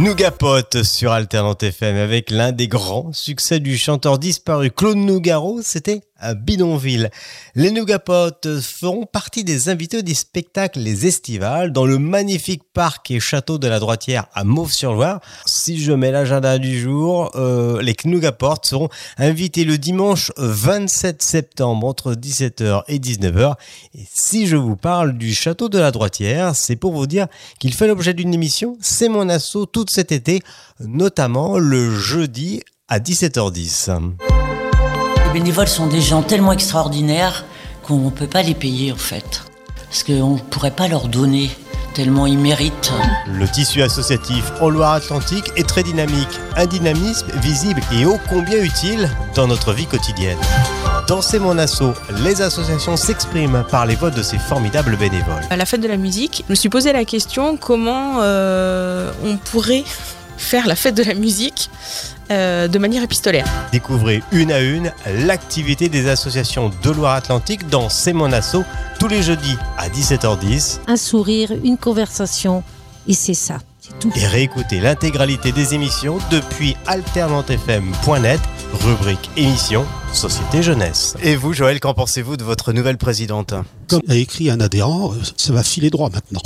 Nougapote sur Alternante FM avec l'un des grands succès du chanteur disparu Claude Nougaro, c'était à Bidonville. Les Nougapotes feront partie des invités du spectacle Les Estivales dans le magnifique parc et château de la Droitière à Mauves-sur-Loire. Si je mets l'agenda du jour, les Nougapotes seront invités le dimanche 27 septembre entre 17h et 19h. Et si je vous parle du château de la Droitière, c'est pour vous dire qu'il fait l'objet d'une émission C'est mon assaut tout cet été, notamment le jeudi à 17h10. Les bénévoles sont des gens tellement extraordinaires qu'on ne peut pas les payer en fait. Parce qu'on ne pourrait pas leur donner tellement ils méritent. Le tissu associatif en Loire-Atlantique est très dynamique. Un dynamisme visible et ô combien utile dans notre vie quotidienne. Dans C'est mon assaut, les associations s'expriment par les votes de ces formidables bénévoles. À la fête de la musique, je me suis posé la question comment on pourrait faire la fête de la musique de manière épistolaire. Découvrez une à une l'activité des associations de Loire-Atlantique dans C'est mon assaut tous les jeudis à 17h10. Un sourire, une conversation, et c'est ça, c'est tout. Et réécoutez l'intégralité des émissions depuis alternantefm.net, rubrique émission Société Jeunesse. Et vous, Joël, qu'en pensez-vous de votre nouvelle présidente ? Comme a écrit un adhérent, ça va filer droit maintenant.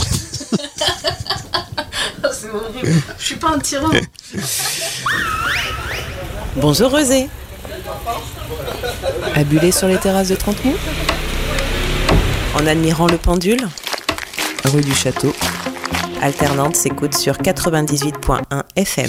C'est horrible, je suis pas un tyran. Bonjour Rosé. À buller sur les terrasses de 30 Mous, en admirant le pendule, rue du Château. Alternante s'écoute sur 98.1 FM.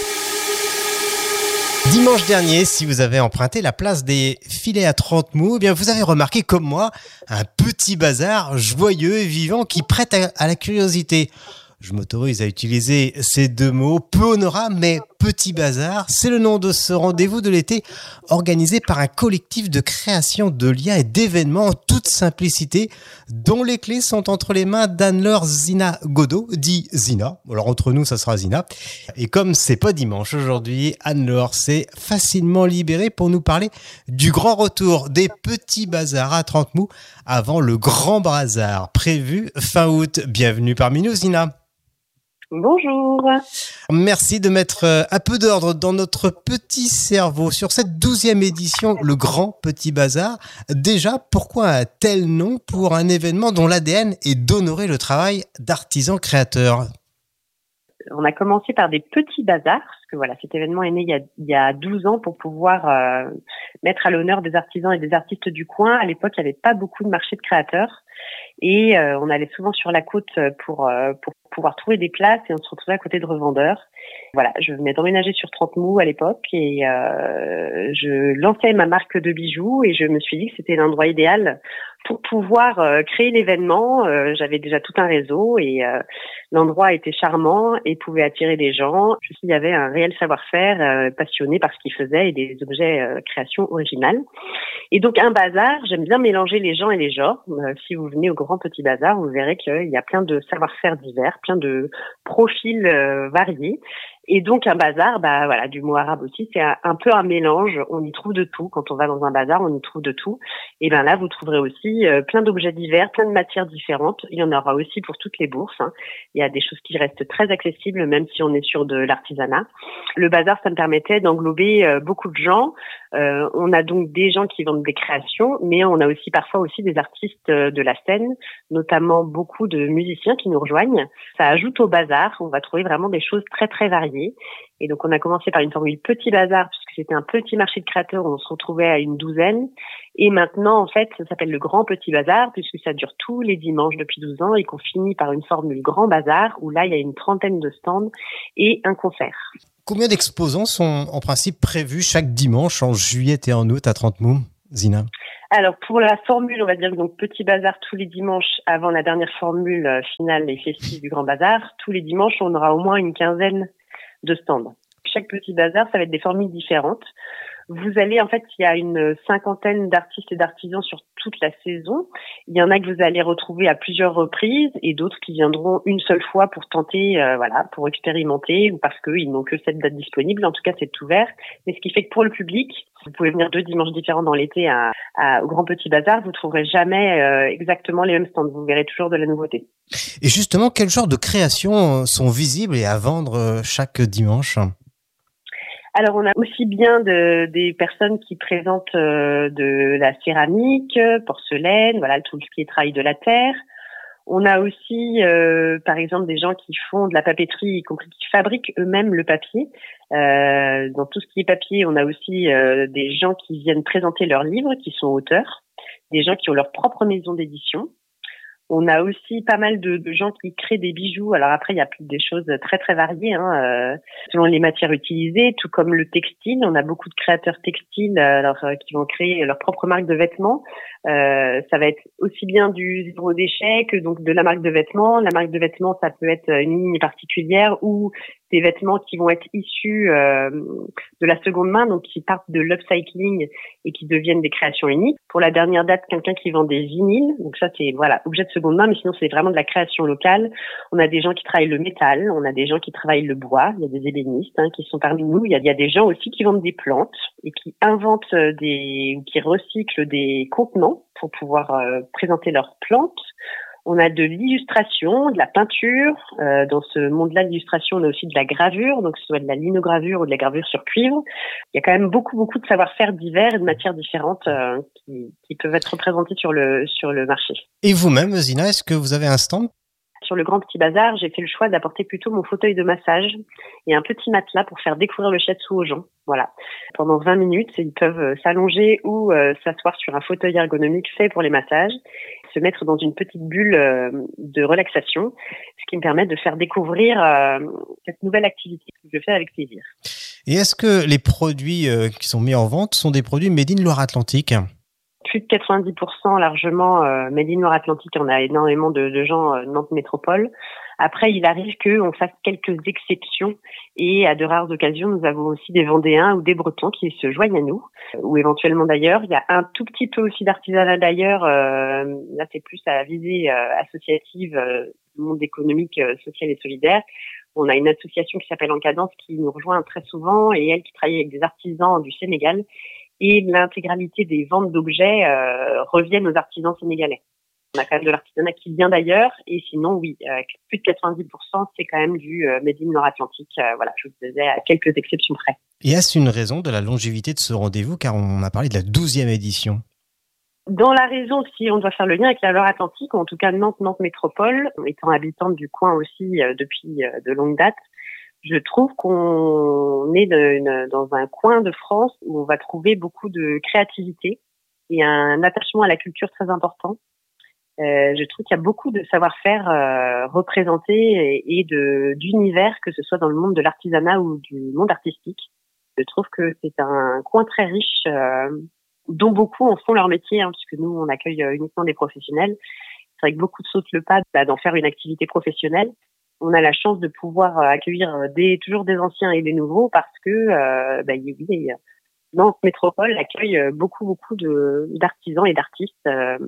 Dimanche dernier, si vous avez emprunté la place des filets à 30 Mous, eh bien vous avez remarqué comme moi un petit bazar joyeux et vivant qui prête à la curiosité. Je m'autorise à utiliser ces deux mots, peu honorables mais petit bazar. C'est le nom de ce rendez-vous de l'été organisé par un collectif de création de liens et d'événements en toute simplicité, dont les clés sont entre les mains d'Anne-Laure Zina Godot, dit Zina. Alors entre nous, ça sera Zina. Et comme c'est pas dimanche aujourd'hui, Anne-Laure s'est facilement libérée pour nous parler du grand retour des petits bazars à 30 Mous avant le grand bazar prévu fin août. Bienvenue parmi nous, Zina. Bonjour. Merci de mettre un peu d'ordre dans notre petit cerveau sur cette 12e édition, le Grand Petit Bazar. Déjà, pourquoi un tel nom pour un événement dont l'ADN est d'honorer le travail d'artisans créateurs ? On a commencé par des petits bazars, parce que voilà, cet événement est né il y a 12 ans pour pouvoir mettre à l'honneur des artisans et des artistes du coin. À l'époque, il n'y avait pas beaucoup de marchés de créateurs. Et on allait souvent sur la côte pour pouvoir trouver des places et on se retrouvait à côté de revendeurs. Voilà, je venais d'emménager sur 30 Mous à l'époque et je lançais ma marque de bijoux et je me suis dit que c'était l'endroit idéal pour pouvoir créer l'événement. J'avais déjà tout un réseau et l'endroit était charmant et pouvait attirer des gens. Il y avait un réel savoir-faire, passionné par ce qu'ils faisaient et des objets création originale. Et donc un bazar, j'aime bien mélanger les gens et les genres. Si vous venez au Grand Petit Bazar, vous verrez qu'il y a plein de savoir-faire divers, plein de profils variés. Et donc un bazar, voilà, du mot arabe aussi, c'est un peu un mélange. On y trouve de tout. Quand on va dans un bazar, on y trouve de tout. Et là, vous trouverez aussi plein d'objets divers, plein de matières différentes. Il y en aura aussi pour toutes les bourses. Il y a des choses qui restent très accessibles, même si on est sur de l'artisanat. Le bazar, ça me permettait d'englober beaucoup de gens. On a donc des gens qui vendent des créations, mais on a aussi parfois aussi des artistes de la scène, notamment beaucoup de musiciens qui nous rejoignent. Ça ajoute au bazar. On va trouver vraiment des choses très très variées. Et donc on a commencé par une formule petit bazar puisque c'était un petit marché de créateurs où on se retrouvait à une douzaine. Et maintenant en fait ça s'appelle le Grand Petit Bazar puisque ça dure tous les dimanches depuis 12 ans et qu'on finit par une formule Grand Bazar où là il y a une trentaine de stands et un concert. Combien d'exposants sont en principe prévus chaque dimanche en juillet et en août à 30 Mous, Zina ? Alors pour la formule, on va dire donc petit bazar tous les dimanches avant la dernière formule finale et festive du Grand Bazar. Tous les dimanches on aura au moins une quinzaine de stands. Chaque petit bazar, ça va être des formules différentes. Vous allez, en fait, il y a une cinquantaine d'artistes et d'artisans sur toute la saison. Il y en a que vous allez retrouver à plusieurs reprises et d'autres qui viendront une seule fois pour tenter, pour expérimenter ou parce qu'ils n'ont que cette date disponible. En tout cas, c'est ouvert. Mais ce qui fait que pour le public, vous pouvez venir 2 dimanches différents dans l'été au Grand Petit Bazar. Vous trouverez jamais exactement les mêmes stands. Vous verrez toujours de la nouveauté. Et justement, quel genre de créations sont visibles et à vendre chaque dimanche ? Alors, on a aussi bien des personnes qui présentent de la céramique, porcelaine, voilà, tout ce qui est travail de la terre. On a aussi, par exemple, des gens qui font de la papeterie, y compris qui fabriquent eux-mêmes le papier. Dans tout ce qui est papier, on a aussi des gens qui viennent présenter leurs livres, qui sont auteurs, des gens qui ont leur propre maison d'édition. On a aussi pas mal de gens qui créent des bijoux. Alors après, il y a des choses très très variées, selon les matières utilisées, tout comme le textile. On a beaucoup de créateurs textiles qui vont créer leur propre marque de vêtements. Ça va être aussi bien du zéro déchet que donc de la marque de vêtements. La marque de vêtements, ça peut être une ligne particulière ou des vêtements qui vont être issus de la seconde main, donc qui partent de l'upcycling et qui deviennent des créations uniques. Pour la dernière date, quelqu'un qui vend des vinyles, donc ça c'est objet de seconde main, mais sinon c'est vraiment de la création locale. On a des gens qui travaillent le métal, on a des gens qui travaillent le bois, il y a des ébénistes qui sont parmi nous, il y a des gens aussi qui vendent des plantes et qui inventent ou qui recyclent des contenants pour pouvoir présenter leurs plantes. On a de l'illustration, de la peinture. Dans ce monde-là, l'illustration, on a aussi de la gravure, donc que ce soit de la linogravure ou de la gravure sur cuivre. Il y a quand même beaucoup de savoir-faire divers et de matières différentes qui peuvent être représentées sur le marché. Et vous-même, Zina, est-ce que vous avez un stand ? Sur le Grand Petit Bazar, j'ai fait le choix d'apporter plutôt mon fauteuil de massage et un petit matelas pour faire découvrir le shiatsu aux gens. Voilà. Pendant 20 minutes, ils peuvent s'allonger ou s'asseoir sur un fauteuil ergonomique fait pour les massages, se mettre dans une petite bulle de relaxation, ce qui me permet de faire découvrir cette nouvelle activité que je fais avec plaisir. Et est-ce que les produits qui sont mis en vente sont des produits made in Loire-Atlantique ? Plus de 90% largement made in Loire-Atlantique. On a énormément de gens Nantes Métropole. Après, il arrive qu'on fasse quelques exceptions et à de rares occasions, nous avons aussi des Vendéens ou des Bretons qui se joignent à nous, ou éventuellement d'ailleurs. Il y a un tout petit peu aussi d'artisanat d'ailleurs. Là, c'est plus à visée associative du monde économique, social et solidaire. On a une association qui s'appelle En Cadence qui nous rejoint très souvent et elle qui travaille avec des artisans du Sénégal. Et l'intégralité des ventes d'objets reviennent aux artisans sénégalais. On a quand même de l'artisanat qui vient d'ailleurs, et sinon, oui, plus de 90%, c'est quand même du Made in Nord-Atlantique. Voilà, je vous disais, à quelques exceptions près. Et est-ce une raison de la longévité de ce rendez-vous, car on a parlé de la 12e édition ? Dans la région, si on doit faire le lien avec la Loire-Atlantique, ou en tout cas Nantes Métropole, étant habitante du coin aussi depuis de longue date, je trouve qu'on est dans un coin de France où on va trouver beaucoup de créativité et un attachement à la culture très important. Je trouve qu'il y a beaucoup de savoir-faire représenté et d'univers, que ce soit dans le monde de l'artisanat ou du monde artistique. Je trouve que c'est un coin très riche dont beaucoup en font leur métier, puisque nous, on accueille uniquement des professionnels. C'est vrai que beaucoup sautent le pas d'en faire une activité professionnelle. On a la chance de pouvoir accueillir toujours des anciens et des nouveaux parce que Nantes Métropole accueille beaucoup d'artisans et d'artistes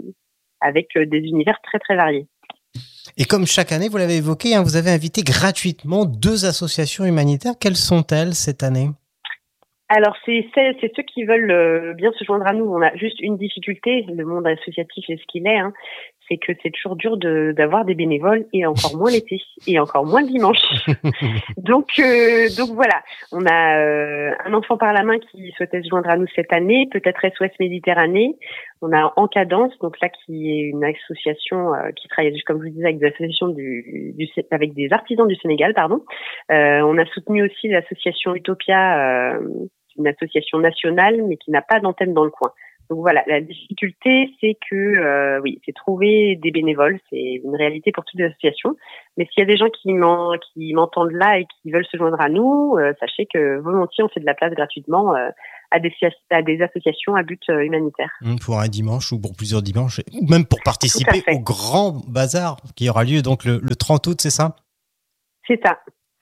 avec des univers très très variés. Et comme chaque année, vous l'avez évoqué, vous avez invité gratuitement 2 associations humanitaires. Quelles sont-elles cette année ? Alors, c'est ceux qui veulent bien se joindre à nous. On a juste une difficulté, le monde associatif est ce qu'il est, c'est que c'est toujours dur d'avoir des bénévoles et encore moins l'été et encore moins le dimanche. Donc voilà, on a un enfant par la main qui souhaitait se joindre à nous cette année, peut-être SOS Méditerranée. On a En Cadence, donc là qui est une association qui travaille, comme je vous disais, avec des associations avec des artisans du Sénégal, pardon. On a soutenu aussi l'association Utopia, une association nationale mais qui n'a pas d'antenne dans le coin. Donc voilà, la difficulté, c'est que c'est trouver des bénévoles, c'est une réalité pour toutes les associations. Mais s'il y a des gens qui m'entendent là et qui veulent se joindre à nous, sachez que volontiers on fait de la place gratuitement à des associations à but humanitaire. Pour un dimanche ou pour plusieurs dimanches, ou même pour participer au grand bazar qui aura lieu donc le 30 août, c'est ça ? C'est ça.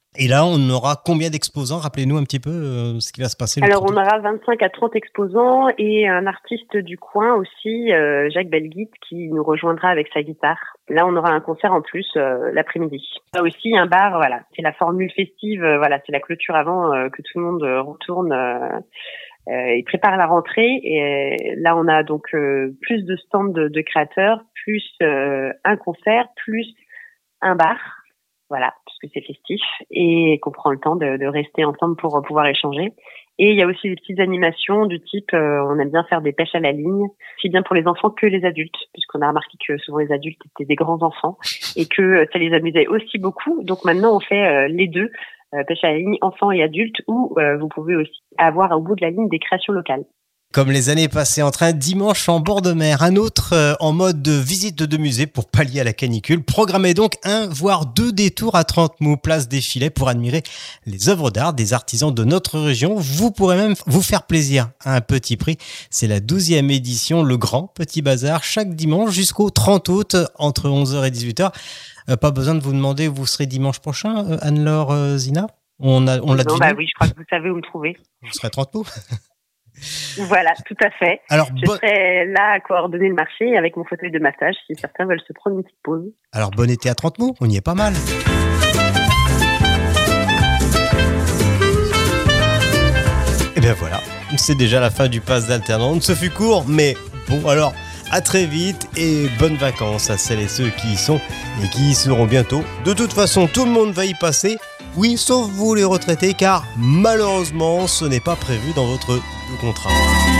Et là, on aura combien d'exposants? Rappelez-nous un petit peu ce qui va se passer. Alors, on aura 25 à 30 exposants et un artiste du coin aussi, Jacques Belguite, qui nous rejoindra avec sa guitare. Là, on aura un concert en plus l'après-midi. Là aussi, un bar, voilà. C'est la formule festive, voilà. C'est la clôture avant que tout le monde retourne et prépare la rentrée. Et là, on a donc plus de stands de créateurs, plus un concert, plus un bar. Voilà, puisque c'est festif et qu'on prend le temps de rester ensemble pour pouvoir échanger. Et il y a aussi des petites animations du type, on aime bien faire des pêches à la ligne, aussi bien pour les enfants que les adultes, puisqu'on a remarqué que souvent les adultes étaient des grands enfants et que ça les amusait aussi beaucoup. Donc maintenant, on fait les deux, pêche à la ligne, enfants et adultes, où vous pouvez aussi avoir au bout de la ligne des créations locales. Comme les années passées entre un dimanche en bord de mer, un autre en mode de visite de musée pour pallier à la canicule. Programmez donc 1 voire 2 détours à Trente-Moux, place des Filets, pour admirer les œuvres d'art des artisans de notre région. Vous pourrez même vous faire plaisir à un petit prix. C'est la 12e édition, le Grand Petit Bazar, chaque dimanche jusqu'au 30 août entre 11h et 18h. Pas besoin de vous demander où vous serez dimanche prochain, Anne-Laure, Zina? On l'a dit. Bah oui, je crois que vous savez où me trouver. Vous serez à Trente-Moux. Voilà, tout à fait. Alors, je serai là à coordonner le marché avec mon fauteuil de massage si certains veulent se prendre une petite pause. Alors, bon été à Trente-Moux, on y est pas mal. Et bien voilà, c'est déjà la fin du pass d'alternante. Ce fut court, mais bon, alors à très vite et bonnes vacances à celles et ceux qui y sont et qui y seront bientôt. De toute façon, tout le monde va y passer. Oui, sauf vous les retraités, car malheureusement, ce n'est pas prévu dans votre contrat.